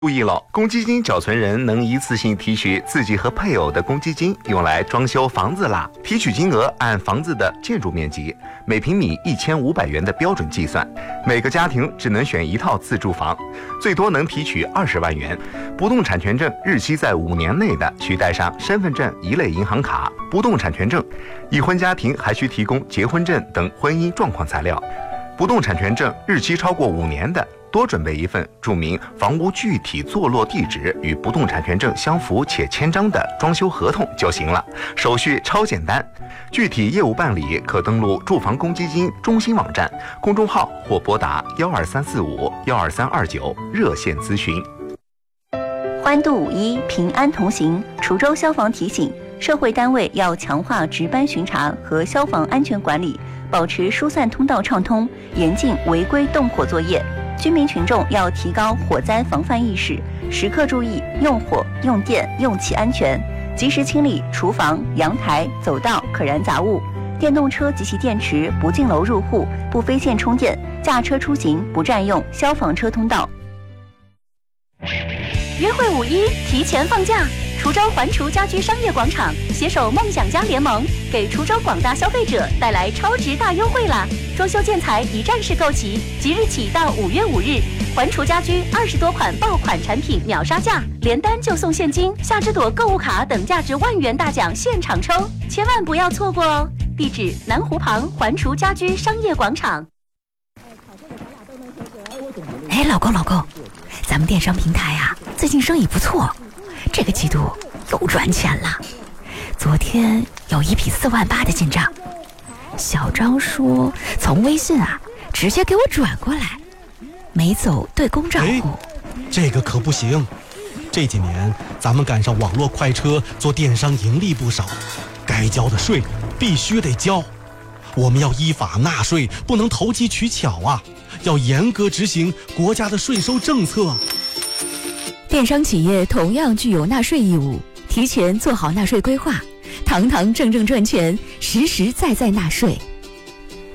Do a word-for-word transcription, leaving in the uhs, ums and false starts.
注意了，公积金缴存人能一次性提取自己和配偶的公积金，用来装修房子啦。提取金额按房子的建筑面积，每平米一千五百元的标准计算。每个家庭只能选一套自住房，最多能提取二十万元。不动产权证日期在五年内的，需带上身份证一类银行卡、不动产权证。已婚家庭还需提供结婚证等婚姻状况材料。不动产权证日期超过五年的，多准备一份注明房屋具体坐落地址与不动产权证相符且签章的装修合同就行了，手续超简单。具体业务办理可登录住房公积金中心网站、公众号或拨打幺二三四五幺二三二九热线咨询。 欢度五一，平安同行。滁州消防提醒，社会单位要强化值班巡查和消防安全管理，保持疏散通道畅通，严禁违规动火作业。居民群众要提高火灾防范意识，时刻注意用火、用电、用气安全，及时清理厨房、阳台、走道可燃杂物。电动车及其电池不进楼入户，不飞线充电，驾车出行不占用消防车通道。 约会五一提前放假，滁州环滁家居商业广场携手梦想家联盟，给滁州广大消费者带来超值大优惠啦！装修建材一站式购齐，即日起到五月五日，环滁家居二十多款爆款产品秒杀价，连单就送现金、夏之朵购物卡等价值万元大奖现场抽，千万不要错过哦！地址：南湖旁环滁家居商业广场。 哎，老公老公，咱们电商平台啊，最近生意不错，这个季度又赚钱了。昨天有一笔四万八的进账，小张说从微信啊直接给我转过来，没走对公账户。 这个可不行，这几年咱们赶上网络快车，做电商盈利不少，该交的税必须得交。我们要依法纳税，不能投机取巧啊，要严格执行国家的税收政策。 电商企业同样具有纳税义务，提前做好纳税规划，堂堂正正赚钱，实实在在纳税。